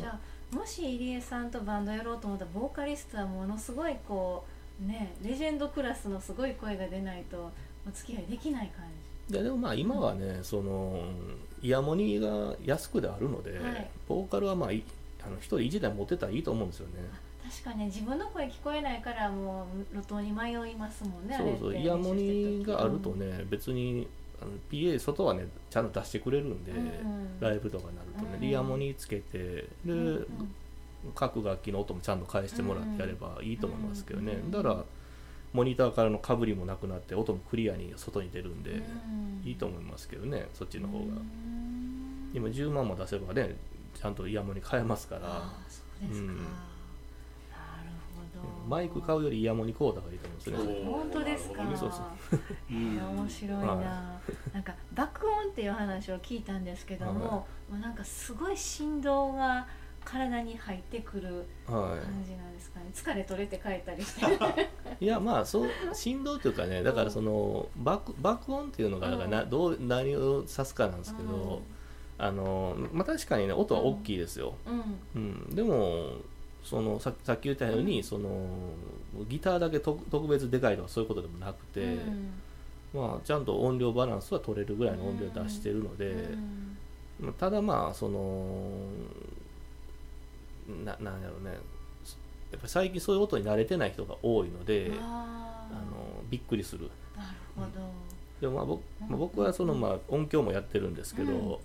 じゃあもし入江さんとバンドやろうと思ったらボーカリストはものすごいこうねレジェンドクラスのすごい声が出ないとお付き合いできない感じ。 でもまあ今はね、イヤモニが安くであるので、 はい、 ボーカルはまあ一人1台持ってたらいいと思うんですよね。 確かに自分の声聞こえないからもう路頭に迷いますもんね。 そうそう、イヤモニがあるとね、別にPA 外はねちゃんと出してくれるんで、ライブとかになるとね、イヤモニつけてで、各楽器の音もちゃんと返してもらってやればいいと思いますけどね。だからモニターからのかぶりもなくなって音もクリアに外に出るんで、いいと思いますけどね、そっちの方が。今10万も出せばねちゃんとイヤモニ買えますから。 そうですか、なるほど。 マイク買うよりイヤモニ買うた方がいいと思うんですね。 本当ですか。 そうそう面白いな。なんか爆音っていう話を聞いたんですけども、もうなんかすごい振動が体に入ってくる感じなんですかね。疲れ取れて帰ったりしていやまあそう振動というかね、だからその爆音っていうのが何を指すかなんですけど、まあ確かにね音は大きいですよ。でもさっき言ったようにギターだけ特別でかいとかそういうことでもなくて、まあちゃんと音量バランスは取れるぐらいの音量を出してるので、ただまあなんやろうね、やっぱり最近そういう音に慣れてない人が多いのでびっくりする。 なるほど。 でも僕は音響もやってるんですけど、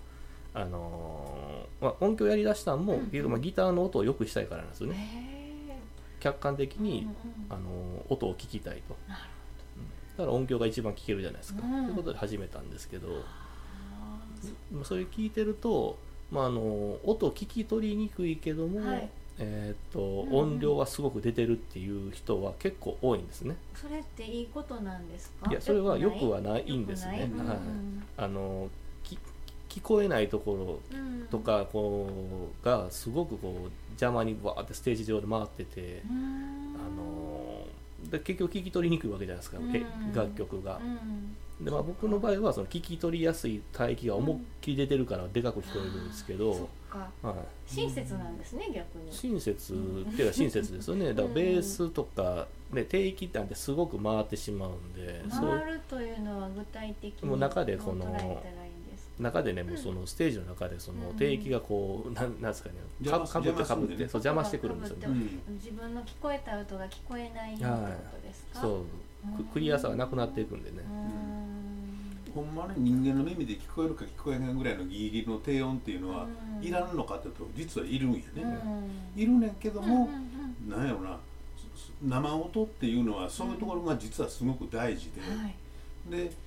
音響やりだしたのも、ギターの音を良くしたいからなんですよね。客観的に、音を聞きたいと。だから音響が一番聞けるじゃないですか、ということで始めたんですけど、それ聞いてると、音聞き取りにくいけども、音量はすごく出てるっていう人は結構多いんですね。 それっていいことなんですか？ いやそれは良くはないんですね。聞こえないところとかがすごく邪魔にバーってステージ上で回ってて、で結局聞き取りにくいわけじゃないですか、楽曲が。で僕の場合は聞き取りやすい帯域が思いっきり出てるからでかく聞こえるんですけど、 親切なんですね、逆に。 親切っていうか親切ですよね。だからベースとか、ね、低域なんてすごく回ってしまうんで、 回るというのは具体的に中で中でね、もうそのステージの中で低域がなんですかね、かぶって邪魔してくるんですよね。 自分の聞こえた音が聞こえないってことですか？ そう、クリアさがなくなっていくんでね。 ほんまに人間の耳で聞こえるか聞こえないぐらいのギリギリの低音っていうのはいらんのかっていうと実はいるんやね。いるねんけども、なんやろな、生音っていうのはそういうところが実はすごく大事で、で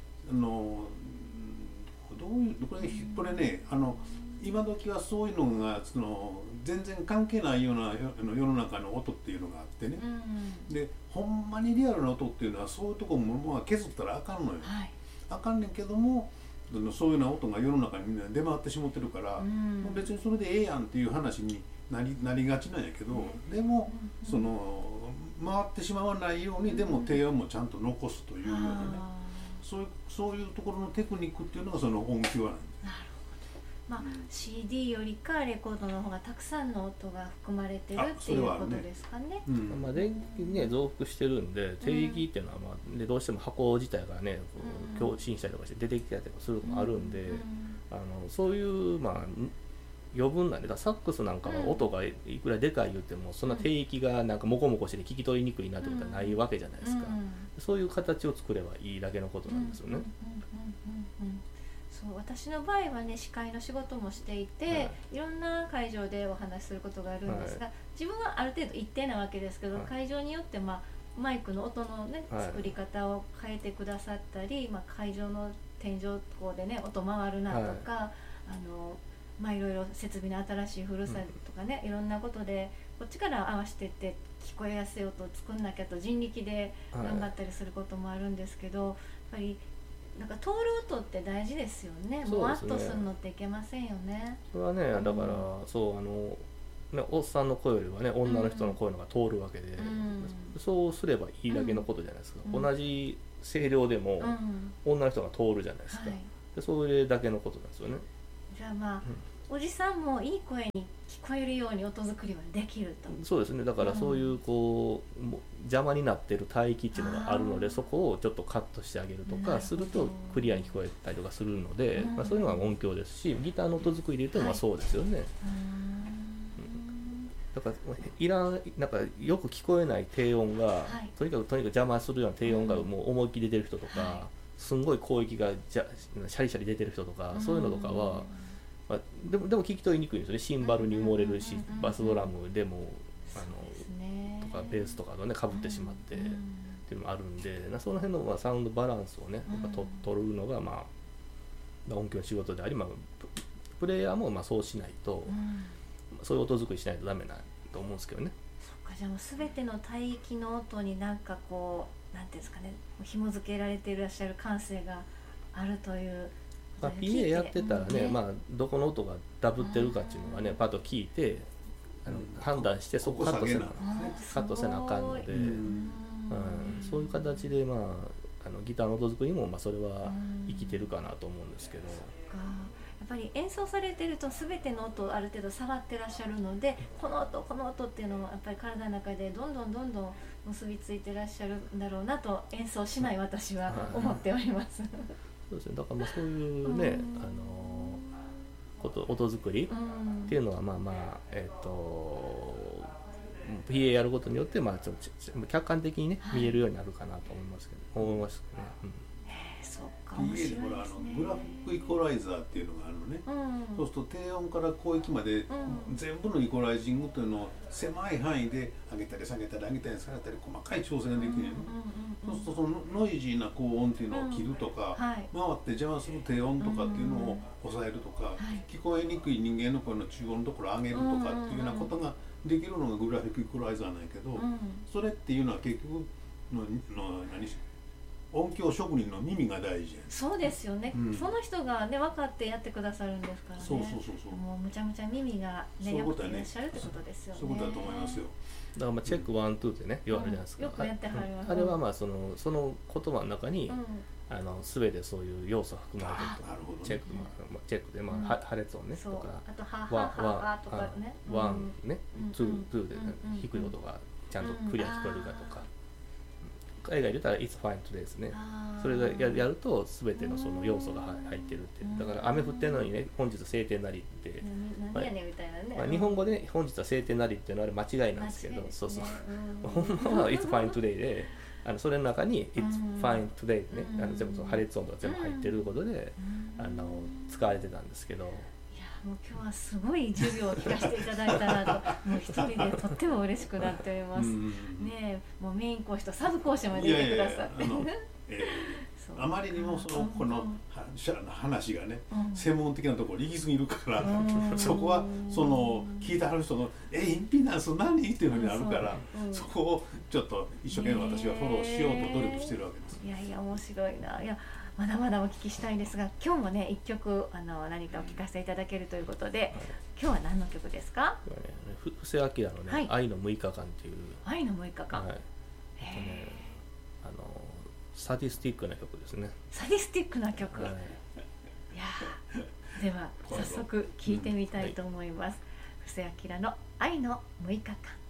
これね、今時はそういうのが全然関係ないような世の中の音っていうのがあってね、でほんまにリアルな音っていうのはそういうところも削ったらあかんのよ、あかんねんけども、そういうような音が世の中にみんな出回ってしまってるから、別にそれでええやんっていう話になりがちなんやけど、でも回ってしまわないようにでも低音もちゃんと残すというようなね、そういうところのテクニックっていうのがその音響なんです。 なるほど。CD よりかレコードの方がたくさんの音が含まれてるっていうことですかね。 電気ね増幅してるんで、低域っていうのはどうしても箱自体がね共振したりとかして出てきたりとかするのもあるんで、そういう余分なね、サックスなんかは音がいくらでかい言ってもそんな低域がなんかモコモコして聞き取りにくいなってことはないわけじゃないですか。そういう形を作ればいいだけのことなんですよね。 そう、私の場合はね、司会の仕事もしていて、いろんな会場でお話しすることがあるんですが、自分はある程度一定なわけですけど、会場によってマイクの音のね、作り方を変えてくださったり、会場の天井でね音回るなとか、いろいろ設備の新しい古さとかね、いろんなことでこっちから合わせてって聞こえやすい音を作んなきゃと人力で頑張ったりすることもあるんですけど、やっぱりなんか通る音って大事ですよね。もわっとするのっていけませんよね。 それはね、だからおっさんの声よりはね女の人の声のが通るわけで、そうすればいいだけのことじゃないですか。同じ声量でも女の人が通るじゃないですか。でそれだけのことなんですよね。 じゃあおじさんもいい声に聞こえるように音作りはできると。 そうですね。だからそういうこう、邪魔になってる帯域っていうのがあるので、そこをちょっとカットしてあげるとかするとクリアに聞こえたりとかするので、そういうのが音響ですし、ギターの音作りで言うとまあそうですよね。だからなんかよく聞こえない低音が、とにかく邪魔するような低音がもう思いっきり出てる人とか、すんごい広域がシャリシャリ出てる人とか、そういうのとかは、でも聞き取りにくいんですよね。シンバルに埋もれるし、バスドラムでもとかベースとかとね被ってしまってっていうのもあるんで、その辺のサウンドバランスをね取るのが音響の仕事であり、プレイヤーもそうしないと、そういう音作りしないとダメなと思うんですけどね。 そっか、じゃあもう全ての帯域の音になんかこうなんていうんですかね、紐付けられていらっしゃる感性があるという。 PA やってたらね、どこの音がダブってるかっていうのがねパッと聞いて判断して、そこカットせなあかんので、そういう形でギターの音作りもそれは生きてるかなと思うんですけど。 やっぱり演奏されてると全ての音をある程度触ってらっしゃるので、この音っていうのもやっぱり体の中でどんどん結びついてらっしゃるんだろうなと、演奏しない私は思っております。 そうですね。だからそういうね、音作りっていうのはPA やることによってちょっと客観的にね見えるようになるかなと思いますけど、思いますね。 そうか、面白いですね。 PA でグラフィックイコライザーっていうのがあるのね。そうすると低音から広域まで全部のイコライジングというのを狭い範囲で上げたり下げたり上げたり下げたり細かい調整ができるの。そうするとそのノイジーな高音っていうのを切るとか、回って邪魔する低音とかっていうのを抑えるとか、聞こえにくい人間の声の中音のところを上げるとかっていうようなことができるのがグラフィックイコライザーなんやけど、それっていうのは結局音響職人の耳が大事や。 そうですよね。その人がね分かってやってくださるんですからね。 そう。 もうむちゃむちゃ耳がね良くていらっしゃるってことですよね。 そういうことだと思いますよ。 だからチェック1、2ってね言われるじゃないですか。 よくやってはります。 あれはその言葉の中に全てそういう要素が含まれてると。チェックで破裂音ねとか、 あとハハとかね。 ワンね、ツーで低い音がちゃんとクリア聞こえるかとか。海外で言ったら It's fine today ですね。それがやると全てのその要素が入ってるって。だから雨降ってるのにね、本日晴天なりって、 何やねんみたいなね。 日本語で、ね、本日は晴天なりっていうのは間違いなんですけど、そうほんまは It's fine today で、それの中に It's fine today ね、全部その破裂音とか全部入ってることで使われてたんですけど。 もう今日はすごい授業を聞かせていただいたなと、もう一人でとっても嬉しくなっております。ね、もうメイン講師とサブ講師までいてくださって。 あまりにもこの話がね、専門的なところに行き過ぎるから、そこは聞いてはる人のインピダンス何っていうふうになるから、そこをちょっと一生懸命私はフォローしようと努力してるわけです。 いや面白いな。まだまだお聞きしたいんですが、今日もね一曲何かお聞かせていただけるということで、今日は何の曲ですか？ 布施明のね、愛の6日間っていう。愛の6日間。サディスティックな曲ですね。 サディスティックな曲。いやでは早速聴いてみたいと思います。布施明の愛の6日間。